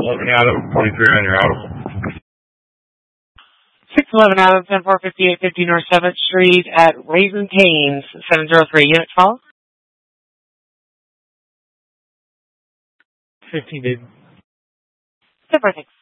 611 Adam, 23 on your audible. 611 Adam, 1045850 North 7th Street at Raising Cane's, 703. Unit 12? 15, baby. Super, thanks.